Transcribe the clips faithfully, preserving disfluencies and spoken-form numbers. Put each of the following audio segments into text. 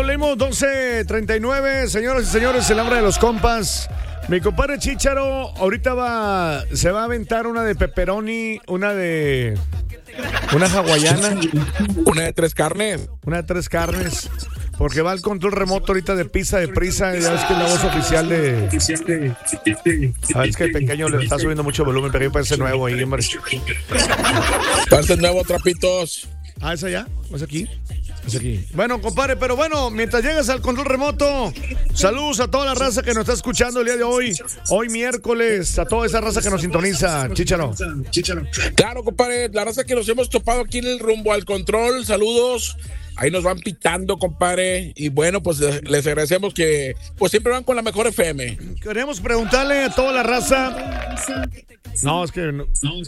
salimos doce treinta y nueve, señoras y señores, el hambre de los compas. Mi compadre Chícharo ahorita va, se va a aventar una de pepperoni, una de, una hawaiana, una de tres carnes, una de tres carnes, porque va al control remoto ahorita de Pizza de Prisa, ya ves que es la voz oficial de... A ver, es que el pequeño le está subiendo mucho volumen, pero parece nuevo ahí, hombre. Parece nuevo, trapitos. Ah, ¿es allá? ¿Es aquí? Es aquí. Bueno, compadre, pero bueno, mientras llegas al control remoto, saludos a toda la raza que nos está escuchando el día de hoy. Hoy miércoles, a toda esa raza que nos sintoniza, Chícharo. Claro, compadre, la raza que nos hemos topado aquí en el rumbo al control, saludos. Ahí nos van pitando, compadre. Y bueno, pues les agradecemos que pues siempre van con la mejor F M. Queremos preguntarle a toda la raza. No, es que no.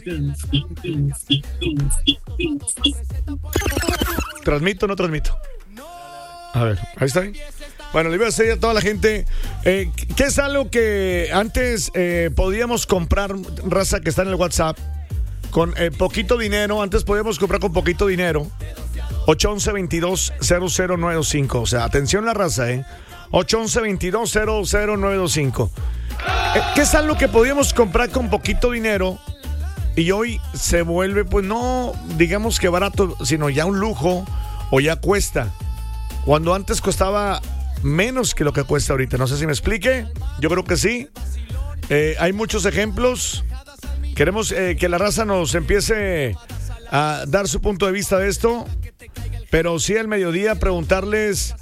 ¿Transmito o no transmito? A ver, ahí está. Bueno, le iba a decir a toda la gente eh, que es algo que antes eh, podíamos comprar, raza que está en el WhatsApp, con eh, poquito dinero. Antes podíamos comprar con poquito dinero. ocho once, veintidós, cero cero nueve cinco. O sea, atención la raza, ¿eh? ocho once, veintidós, cero cero nueve cinco. Eh, ¿Qué es algo que podíamos comprar con poquito dinero y hoy se vuelve, pues no digamos que barato, sino ya un lujo o ya cuesta? Cuando antes costaba menos que lo que cuesta ahorita. No sé si me explique. Yo creo que sí. Eh, hay muchos ejemplos. Queremos eh, que la raza nos empiece a dar su punto de vista de esto. Pero sí al mediodía preguntarles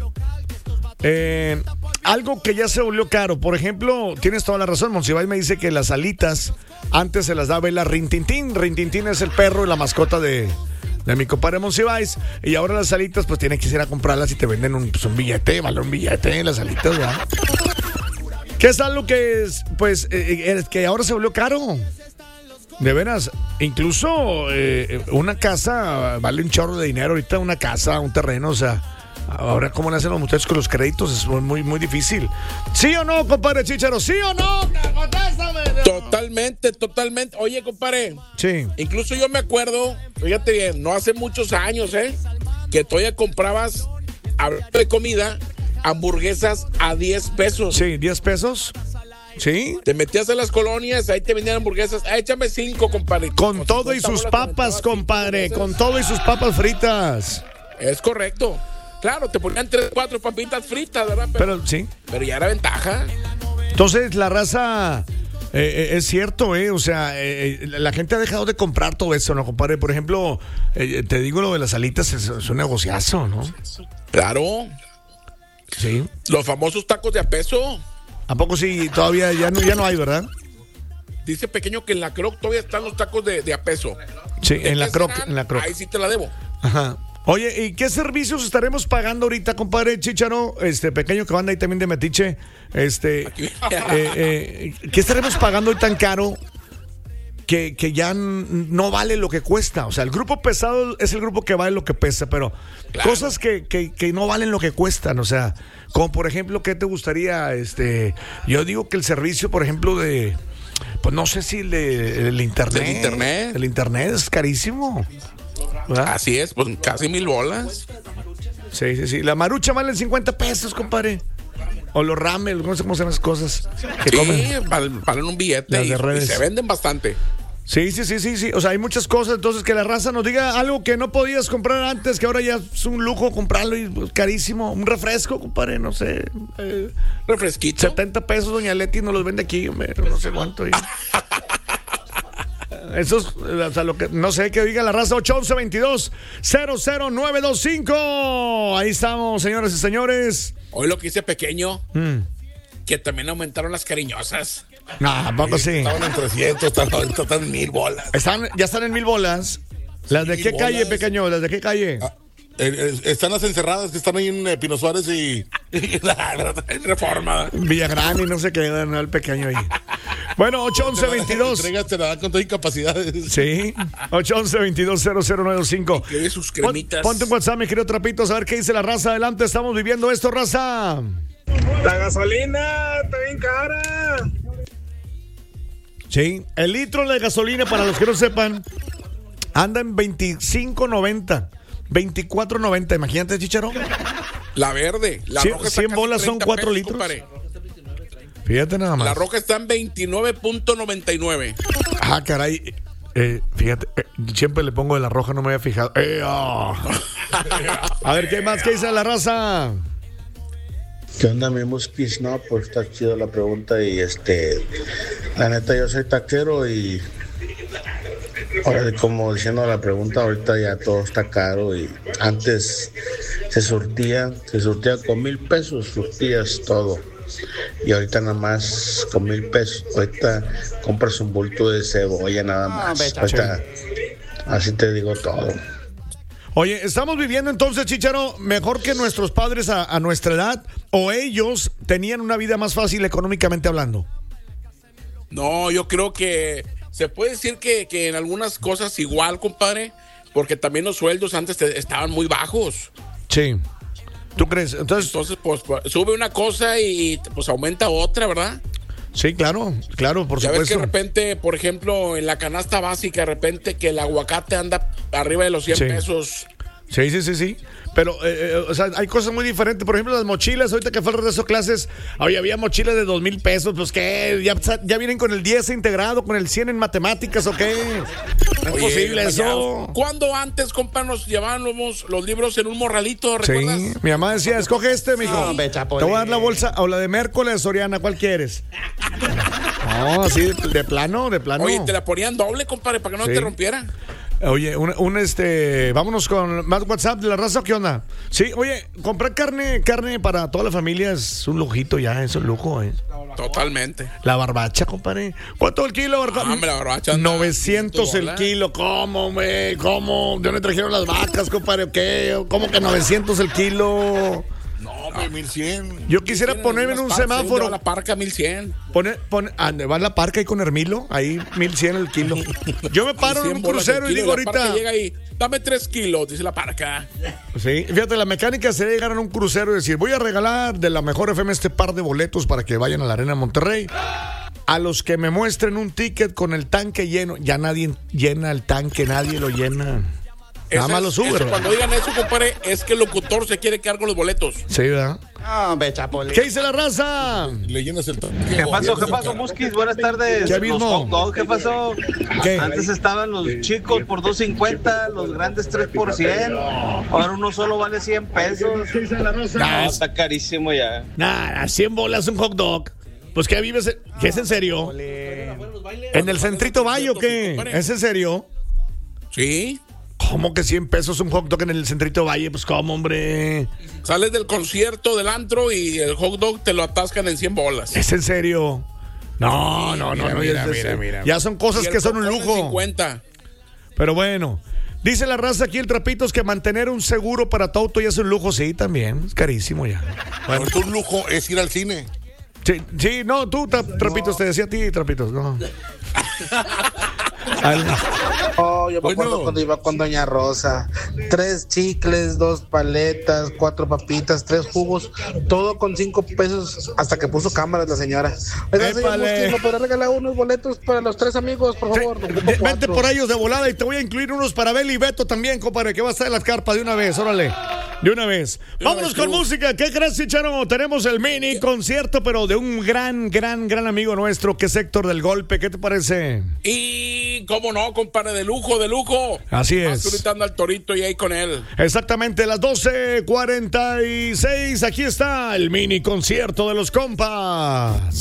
eh, algo que ya se volvió caro. Por ejemplo, tienes toda la razón, Monsiváis me dice que las alitas antes se las daba el Rintintín. Rintintín es el perro y la mascota de, de mi compadre Monsiváis. Y ahora las alitas pues tienes que ir a comprarlas y te venden un, pues, un billete, vale un billete las alitas, ¿verdad? Que es algo que es, pues, eh, que ahora se volvió caro. De veras, incluso eh, una casa vale un chorro de dinero ahorita, una casa, un terreno, o sea, ahora cómo le hacen los muchachos con los créditos es muy, muy difícil. ¿Sí o no, compadre Chícharo? ¿Sí o no? Totalmente, totalmente. Oye, compadre. Sí. Incluso yo me acuerdo, fíjate bien, no hace muchos años, ¿eh? Que todavía comprabas, hablando de comida, hamburguesas a diez pesos. Sí, diez pesos. Sí. Te metías a las colonias, ahí te vendían hamburguesas. Ah, échame cinco, compadre. Con, con todo y sus papas, compadre. Con todo y sus papas fritas. Es correcto. Claro, te ponían tres, cuatro papitas fritas, ¿verdad? Pero, pero sí. Pero ya era ventaja. Entonces, la raza, eh, eh, es cierto, ¿eh? O sea, eh, la gente ha dejado de comprar todo eso, ¿no, compadre? Por ejemplo, eh, te digo lo de las alitas, es, es un negociazo, ¿no? Claro. Sí. Los famosos tacos de a peso. ¿A poco sí? Todavía ya no, ya no hay, ¿verdad? Dice Pequeño que en la Croc todavía están los tacos de, de a peso. Sí, en la Croc, en la Croc. Ahí sí te la debo. Ajá. Oye, ¿y qué servicios estaremos pagando ahorita, compadre Chícharo? Este Pequeño que anda ahí también de metiche. Este, eh, eh, ¿qué estaremos pagando hoy tan caro que, que ya no vale lo que cuesta? O sea, el grupo pesado es el grupo que vale lo que pesa, pero claro, cosas que, que, que no valen lo que cuestan, o sea, como por ejemplo, ¿qué te gustaría? Este, yo digo que el servicio, por ejemplo, de, pues no sé si el, de, el internet, ¿El internet? El internet es carísimo, ¿verdad? Así es, pues casi mil bolas. Sí, sí, sí. La marucha vale cincuenta pesos, compadre. O los ramen, no sé cómo se llaman esas cosas. Que sí, comen. valen, valen un billete y, y se venden bastante. Sí, sí, sí, sí, sí. O sea, hay muchas cosas. Entonces, que la raza nos diga algo que no podías comprar antes, que ahora ya es un lujo comprarlo y pues, carísimo. Un refresco, compadre, no sé. Eh, Refresquito. setenta pesos, doña Leti nos los vende aquí, hombre, no sé cuánto. Eso es, o sea, lo que, no sé, que diga la raza. Ocho once, veintidós, cero cero nueve cinco. Ahí estamos, señoras y señores. Hoy lo que hice Pequeño, mm. que también aumentaron las cariñosas. No, tampoco sí. Estaban en trescientos, están, ahorita están en mil bolas. Están, ya están en mil bolas. ¿Las de mil qué bolas. calle, Pequeño? ¿Las de qué calle? Ah, eh, eh, están las encerradas que están ahí en eh, Pino Suárez y en Reforma. Villagrán y no se queda, ¿no? El Pequeño ahí. Bueno, ocho once, veintidós. Entregas te la dan con todas incapacidades. Sí, ocho once, veintidós, cero cero nueve cinco. Que sus cremitas. Ponte un WhatsApp, mi querido Trapitos, a ver qué dice la raza. Adelante, estamos viviendo esto, raza. La gasolina está bien cara. Sí, el litro de gasolina, para los que no sepan, anda en veinticinco noventa, veinticuatro noventa. Imagínate, Chicharo. La verde. La cien, roja está cien casi bolas son treinta cuatro pesos, litros. compadre. Fíjate nada más. La roja está en veintinueve punto noventa y nueve. Ah, caray. Eh, fíjate, eh, siempre le pongo de la roja, no me había fijado. Eh, oh. A ver, ¿qué más? ¿Qué dice la raza? ¿Qué onda, mi Muskis? No, pues está chido la pregunta y este, la neta yo soy taquero y ahora como diciendo la pregunta, ahorita ya todo está caro y antes se surtía, se surtía con mil pesos, surtías todo y ahorita nada más con mil pesos, ahorita compras un bulto de cebolla nada más, ahorita, así te digo todo. Oye, ¿estamos viviendo entonces, Chicharo, mejor que nuestros padres a, a nuestra edad? ¿O ellos tenían una vida más fácil económicamente hablando? No, yo creo que se puede decir que, que en algunas cosas igual, compadre, porque también los sueldos antes te- estaban muy bajos. Sí. ¿Tú crees? Entonces, Entonces, pues, pues, sube una cosa y pues aumenta otra, ¿verdad? sí, claro, claro, por Ya ves que supuesto. de repente, por ejemplo, en la canasta básica, de repente que el aguacate anda arriba de los cien Sí. pesos. Sí, sí, sí, sí. Pero, eh, eh, o sea, hay cosas muy diferentes. Por ejemplo, las mochilas, ahorita que fue el regreso a clases, oye, había mochilas de dos mil pesos. Pues, ¿qué? ¿Ya, ya vienen con el diez integrado, con el cien en matemáticas o qué? No es Oye, posible eso. rayados, ¿cuándo antes, compa, nos llevábamos los libros en un morralito, recuerdas? Sí, mi mamá decía, escoge este, mijo. No, hombre, Te Chapulín. voy a dar la bolsa, o la de Mércoles, Soriana, ¿cuál quieres? No, así de, de plano, de plano. Oye, te la ponían doble, compadre, para que no Sí. te rompiera. Oye, un, un, este, vámonos con más WhatsApp de la raza, ¿qué onda? Sí, oye, comprar carne, carne para toda la familia es un lujito ya, es un lujo, eh. Totalmente. La barbacha, compadre. ¿Cuánto el kilo, barbacha? Ah, hombre, la barbacha anda novecientos el bola. kilo, ¿cómo, güey? ¿Cómo? ¿De dónde trajeron las vacas, compadre? ¿Qué? ¿Cómo que novecientos el kilo? No, hombre, mil cien. Yo quisiera Tienen ponerme en un algunas partes, semáforo. lleva la parca mil cien. Pone, pone, ah, va la parca ahí con Hermilo, ahí mil cien el kilo. Yo me paro en cien un bolas crucero el y kilo, digo la parca ahorita. llega ahí, dame tres kilos, dice la parca. Sí, fíjate, la mecánica sería llegar a un crucero y decir, voy a regalar de la mejor F M este par de boletos para que vayan a la Arena Monterrey. A los que me muestren un ticket con el tanque lleno. Ya nadie llena el tanque, nadie lo llena. Nada Ese más lo es- sube, eso, ¿verdad? cuando digan eso, compadre, es que el locutor se quiere quedar con los boletos. Sí, ¿verdad? No, hombre, Chapulín. ¿Qué dice la raza? Le llenas el tanque. ¿Qué pasó? ¿Qué pasó, Muskis? Buenas tardes. ¿Qué Los mismo? hot dogs, ¿qué pasó? ¿Qué? Antes estaban los chicos por dos cincuenta, los grandes tres por cien. Ahora uno solo vale cien pesos. No, está carísimo ya. Nada, cien bolas un hot dog. Pues que vives, en- ¿qué es en serio? ¿En el Centrito Valle o qué? ¿Es en serio? Sí. ¿Cómo que cien pesos un hot dog en el Centrito Valle? Pues cómo, hombre. Sales del concierto del antro y el hot dog te lo atascan en cien bolas. ¿Es en serio? No, no, no, Mira, no. mira, ya, es- mira, mira. ya son cosas Y el que son un popcorn en lujo. cincuenta. Pero bueno, dice la raza aquí el Trapitos que mantener un seguro para tu auto ya es un lujo. Sí, también. Es carísimo ya. Bueno, es un lujo es ir al cine. Sí, sí, no, tú, tra- Trapitos, te decía a ti, Trapitos, no. Al- Oh, yo me Bueno. acuerdo cuando iba con Doña Rosa. Tres chicles, dos paletas, cuatro papitas, tres jugos, todo con cinco pesos hasta que puso cámaras la señora. Oiga, señor ¡Épale! Muskis, ¿me podrá regalar unos boletos para los tres amigos, por favor? Sí, Ocupo ve- vente cuatro. por ellos de volada y te voy a incluir unos para Beli y Beto también, compadre, que va a estar en las carpas de una vez, órale. De una vez. Vámonos vez, con tú. música. ¿Qué crees, Chicharo? Tenemos el mini concierto, pero de un gran, gran, gran amigo nuestro, que es Héctor del Golpe. ¿Qué te parece? Y cómo no, compadre, de lujo, de lujo. Así es. Más ahorita anda el torito y ahí con él. Exactamente, las doce cuarenta y seis. Aquí está el mini concierto de los compas.